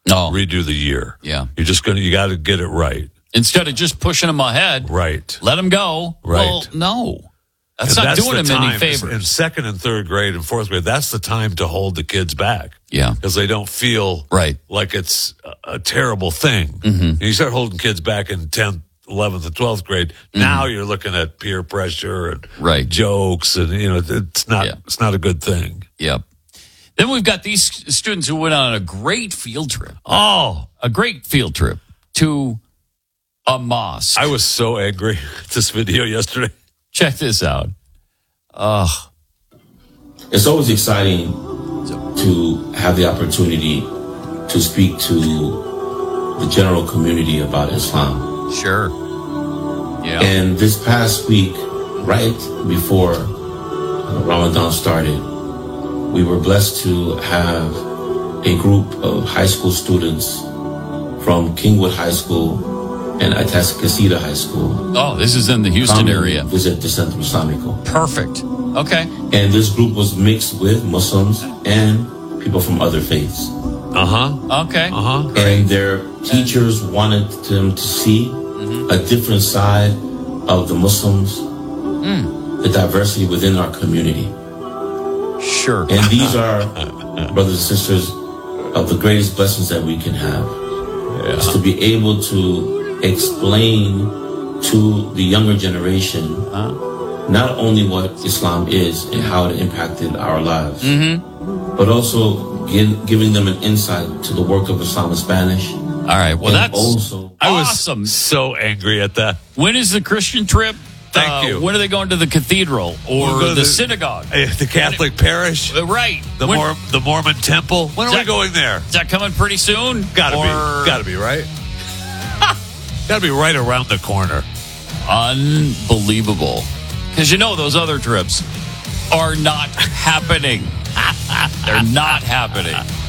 redo the year. Yeah. You got to get it right. Instead of just pushing them ahead. Right. Let them go. Right. Well, no. That's not doing them any favors. In second and third grade and fourth grade, that's the time to hold the kids back. Yeah. Because they don't feel like it's a terrible thing. Mm-hmm. You start holding kids back in 10th, 11th, and 12th grade. Mm-hmm. Now you're looking at peer pressure and jokes, and it's not a good thing. Yep. Then we've got these students who went on a great field trip. Oh, a great field trip to a mosque. I was so angry at this video yesterday. Check this out. It's always exciting to have the opportunity to speak to the general community about Islam. Sure. Yeah. And this past week, right before Ramadan started, we were blessed to have a group of high school students from Kingwood High School and Atascocita High School. Oh, this is in the Houston area. Visit the Centro Islamico. Perfect. Okay. And this group was mixed with Muslims and people from other faiths. Okay. And their teachers wanted them to see a different side of the Muslims, the diversity within our community. Sure. And these are, brothers and sisters, of the greatest blessings that we can have. Is to be able to explain to the younger generation not only what Islam is and how it impacted our lives, but also giving them an insight to the work of Islam in Spanish. All right. Well, that's also awesome. I was so angry at that. When is the Christian trip? Thank you. When are they going to the cathedral or the synagogue? The Catholic parish? Right. The Mormon temple? When are we going there? Is that coming pretty soon? Gotta be, right? Gotta be right around the corner. Unbelievable. Because those other trips are not happening. They're not happening.